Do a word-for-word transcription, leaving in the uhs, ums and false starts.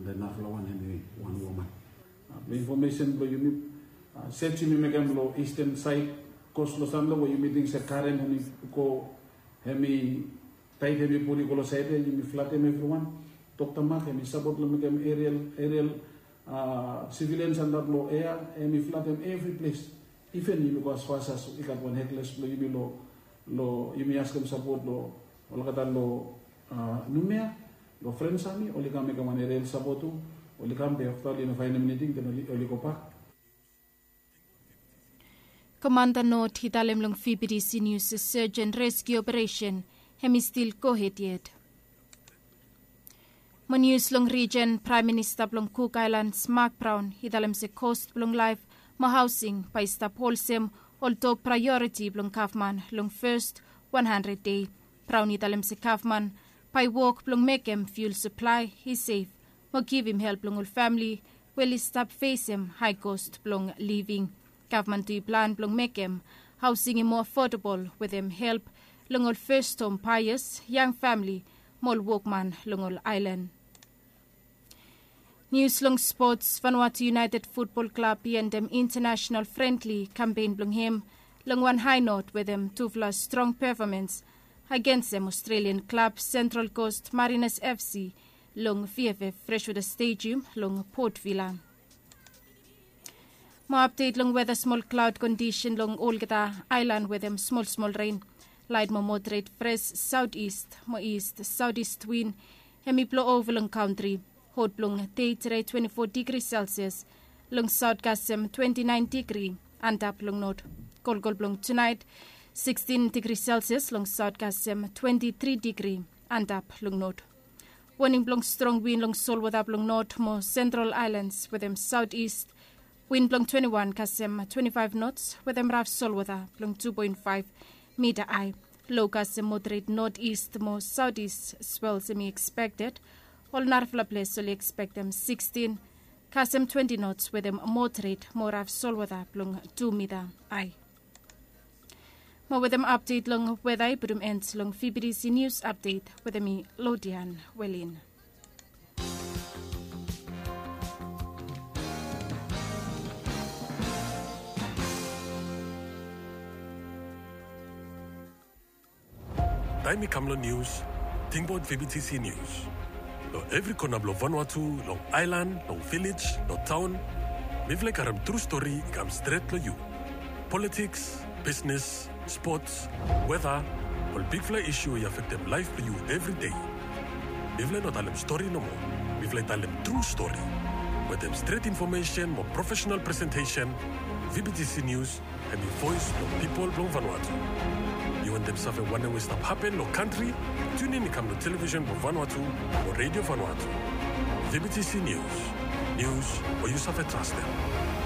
the nafla one and one woman. The information lo yumi set yumi megam lo eastern side coast lo samlo wo yumi ding sa Karen hemi ko hemi tight hemi puli ko lo side yumi flat hemi everyone dokta mak hemi support lo megam aerial aerial uh, civilians under lo air hemi flat hemi every place even yumi ko as far as ikat one hectares lo yumi lo lo yumi ask them support lo lo kata lo numea lo friends ami oli kami kaman aerial support tu oli kami after in final meeting then oli oli ko pa Commander Note hitalem long F I B D C News Search and Rescue Operation hemi still kohetiet. News long region Prime Minister long Cook Islands Mark Brown hitalem se coast long life ma housing pa ista polsem although priority long Kaufman long first one hundred day. Brown hitalem se Kaufman pa work long mekem fuel supply he safe mo give him help long all family well he stop face him high cost long living. Government to plan long mekem housing more affordable with him help long all first home buyers young family mall workman long all island. News long sports Vanuatu United Football Club and them international friendly campaign long him long one high note with them Tuvla's strong performance against them Australian club Central Coast Mariners F C long V F F Freshwater Stadium long Port Vila. More update long weather small cloud condition long Olgata Island with them small small rain. Light more moderate fresh southeast, more east, southeast wind. Hemi blow over long country. Hot blong day today twenty-four degrees Celsius. Long south gasem twenty-nine degree. And up long north. Cold cold blong tonight sixteen degrees Celsius. Long south gasem twenty-three degree. And up long north. Warning blong strong wind long sol with up long north. More central islands with them southeast. Wind blong twenty-one, kasem twenty-five knots, with them rough sol weather, blong two point five meter high. Low kasem moderate northeast, more southeast swell semi expected. All narfla place solely expect them sixteen, kasem twenty knots, with them moderate, more rough sol weather, blong two meter high. More with them update long weather, but them ends long F I B D C News update with me, Lodian Wellin. Taimi Kamlo News, Tingbot V B T C News. Lo every corner of Vanuatu, long island, long village, long town. Mivle karam true story comes straight to you. Politics, business, sports, weather, all big fly issue affect them life for you every day. Mivle not alem story no more. Mivle talem true story. With them straight information, more professional presentation, V B T C News, and the voice of people from Vanuatu. You want them suffer one way stuff happen, no country? Tune in, come to television for Vanuatu or radio Vanuatu. V B T C News. News where you suffer trust them.